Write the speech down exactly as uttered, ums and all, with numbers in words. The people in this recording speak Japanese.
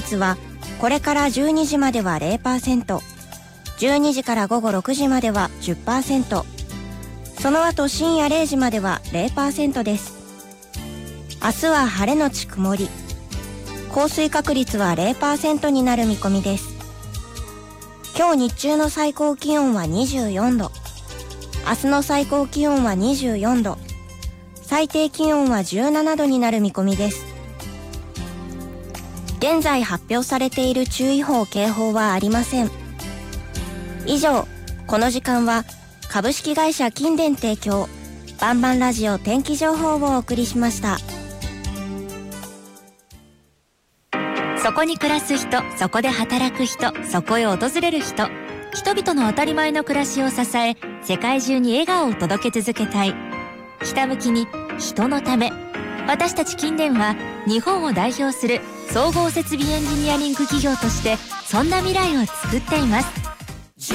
率はこれからじゅうにじまでは ゼロパーセント、じゅうにじから午後ろくじまでは じゅっパーセント、その後深夜れいじまでは ゼロパーセント です。明日は晴れのち曇り、降水確率は ゼロパーセント になる見込みです。今日日中の最高気温はにじゅうよんど、明日の最高気温はにじゅうよんど、最低気温はじゅうななどになる見込みです。現在発表されている注意報・警報はありません。以上、この時間は株式会社金電提供バンバンラジオ天気情報をお送りしました。 そこに暮らす人、そこで働く人、そこへ訪れる人、人々の当たり前の暮らしを支え、世界中に笑顔を届け続けたい。ひたむきに人のため、私たち金電は日本を代表する総合設備エンジニアリング企業としてそんな未来を作っています。